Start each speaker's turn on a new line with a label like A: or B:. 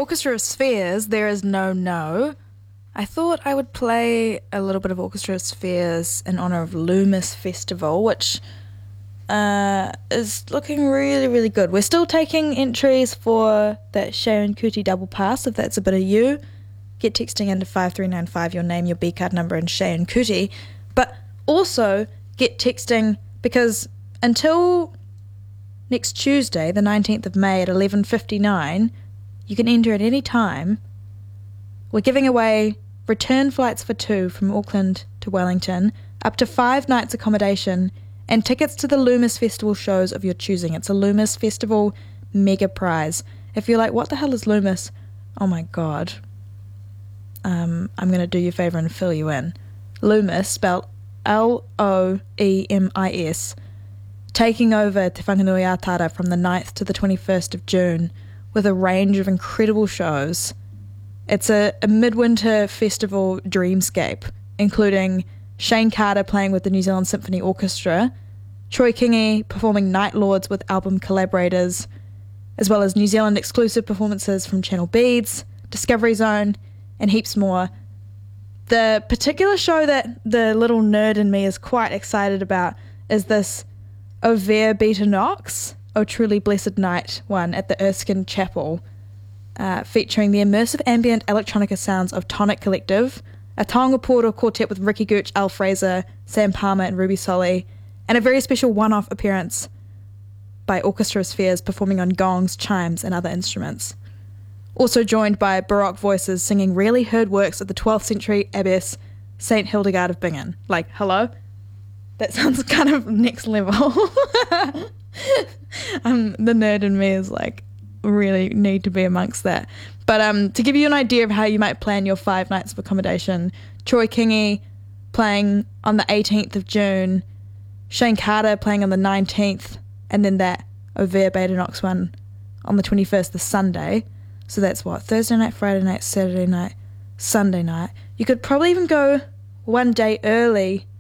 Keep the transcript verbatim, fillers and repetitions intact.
A: Orchestra of Spheres, There Is No No, I thought I would play a little bit of Orchestra of Spheres in honour of Loomis Festival, which uh, is looking really, really good. We're still taking entries for that Sharon Kuti double pass, if that's a bit of you. Get texting into five three nine five your name, your B-card number, and Sharon Kuti. But also get texting, because until next Tuesday, the nineteenth of May at eleven fifty-nine, you can enter at any time. We're giving away return flights for two from Auckland to Wellington, up to five nights accommodation, and tickets to the Loomis Festival shows of your choosing. It's a Loomis Festival mega prize. If you're like, what the hell is Loomis? Oh my god. Um, I'm going to do you a favour and fill you in. Loomis, spelled L O E M I S, taking over Te Whanganui Atara from the ninth to the twenty-first of June with a range of incredible shows. It's a, a midwinter festival dreamscape, including Shane Carter playing with the New Zealand Symphony Orchestra, Troy Kingi performing Night Lords with album collaborators, as well as New Zealand exclusive performances from Channel Beads, Discovery Zone, and heaps more. The particular show that the little nerd in me is quite excited about is this O Ver Beta Nox, O Truly Blessed Night one at the Erskine Chapel, uh, featuring the immersive ambient electronica sounds of Tonic Collective, a Taonga Portal quartet with Ricky Gooch, Al Fraser, Sam Palmer and Ruby Solly, and a very special one-off appearance by Orchestra of Spheres performing on gongs, chimes and other instruments. Also joined by Baroque voices singing rarely heard works of the twelfth century abbess Saint Hildegard of Bingen. Like, hello? That sounds kind of next level. um, the nerd in me is like, really need to be amongst that. But um, to give you an idea of how you might plan your five nights of accommodation, Troy Kingi playing on the eighteenth of June, Shane Carter playing on the nineteenth, and then that O Ver Beta Nox one on the twenty-first, the Sunday. So that's what, Thursday night, Friday night, Saturday night, Sunday night. You could probably even go one day early